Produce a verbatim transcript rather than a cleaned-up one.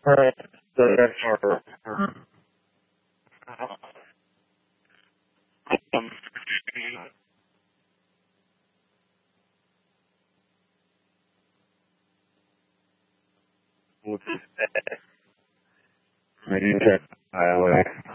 Alright, so that's our, um, which is maybe check highway.